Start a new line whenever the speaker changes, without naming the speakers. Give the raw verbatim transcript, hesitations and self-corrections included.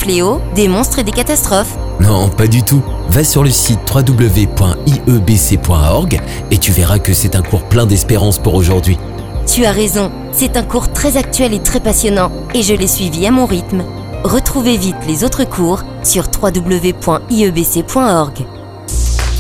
fléaux, des monstres et des catastrophes.
Non, pas du tout. Va sur le site w w w point i e b c point org et tu verras que c'est un cours plein d'espérance pour aujourd'hui.
Tu as raison, c'est un cours très actuel et très passionnant, et je l'ai suivi à mon rythme. Retrouvez vite les autres cours sur w w w point i e b c point org.